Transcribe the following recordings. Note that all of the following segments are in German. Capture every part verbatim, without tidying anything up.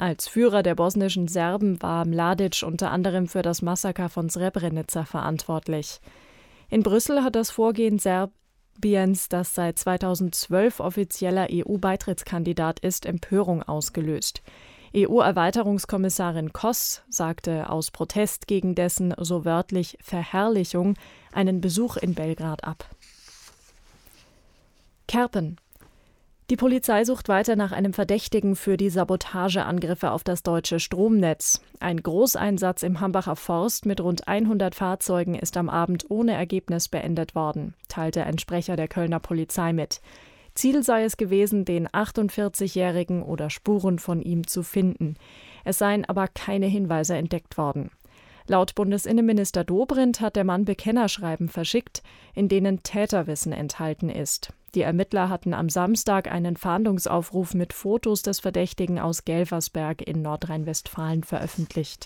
Als Führer der bosnischen Serben war Mladic unter anderem für das Massaker von Srebrenica verantwortlich. In Brüssel hat das Vorgehen Serbiens, das seit zweitausendzwölf offizieller E U-Beitrittskandidat ist, Empörung ausgelöst. E U-Erweiterungskommissarin Koss sagte aus Protest gegen dessen so wörtlich Verherrlichung einen Besuch in Belgrad ab. Kerpen. Die Polizei sucht weiter nach einem Verdächtigen für die Sabotageangriffe auf das deutsche Stromnetz. Ein Großeinsatz im Hambacher Forst mit rund hundert Fahrzeugen ist am Abend ohne Ergebnis beendet worden, teilte ein Sprecher der Kölner Polizei mit. Ziel sei es gewesen, den achtundvierzigjährigen oder Spuren von ihm zu finden. Es seien aber keine Hinweise entdeckt worden. Laut Bundesinnenminister Dobrindt hat der Mann Bekennerschreiben verschickt, in denen Täterwissen enthalten ist. Die Ermittler hatten am Samstag einen Fahndungsaufruf mit Fotos des Verdächtigen aus Gelversberg in Nordrhein-Westfalen veröffentlicht.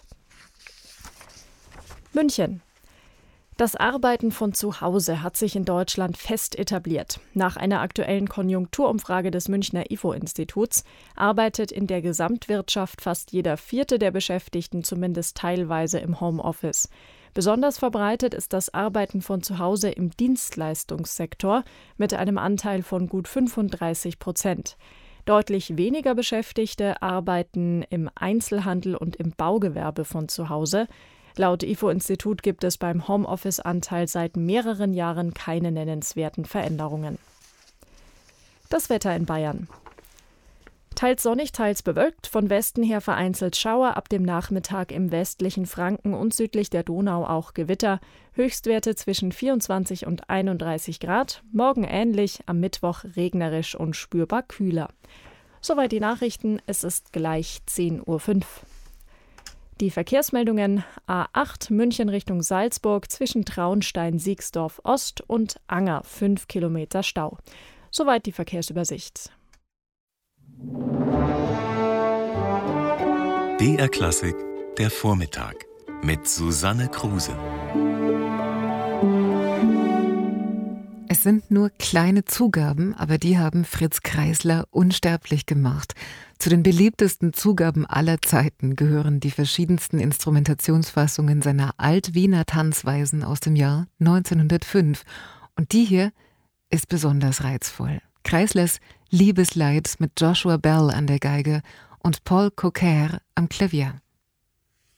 München. Das Arbeiten von zu Hause hat sich in Deutschland fest etabliert. Nach einer aktuellen Konjunkturumfrage des Münchner I F O-Instituts arbeitet in der Gesamtwirtschaft fast jeder Vierte der Beschäftigten zumindest teilweise im Homeoffice. Besonders verbreitet ist das Arbeiten von zu Hause im Dienstleistungssektor mit einem Anteil von gut fünfunddreißig Prozent. Deutlich weniger Beschäftigte arbeiten im Einzelhandel und im Baugewerbe von zu Hause. Laut I F O-Institut gibt es beim Homeoffice-Anteil seit mehreren Jahren keine nennenswerten Veränderungen. Das Wetter in Bayern. Teils sonnig, teils bewölkt, von Westen her vereinzelt Schauer, ab dem Nachmittag im westlichen Franken und südlich der Donau auch Gewitter, Höchstwerte zwischen vierundzwanzig und einunddreißig Grad, morgen ähnlich, am Mittwoch regnerisch und spürbar kühler. Soweit die Nachrichten, es ist gleich zehn Uhr fünf. Die Verkehrsmeldungen: A acht München Richtung Salzburg zwischen Traunstein, Siegsdorf Ost und Anger, fünf Kilometer Stau. Soweit die Verkehrsübersicht. B R Klassik, der Vormittag mit Susanne Kruse. Es sind nur kleine Zugaben, aber die haben Fritz Kreisler unsterblich gemacht. Zu den beliebtesten Zugaben aller Zeiten gehören die verschiedensten Instrumentationsfassungen seiner Alt-Wiener Tanzweisen aus dem Jahr neunzehnhundertfünf. Und die hier ist besonders reizvoll. Kreislers Liebesleid mit Joshua Bell an der Geige und Paul Coquer am Klavier.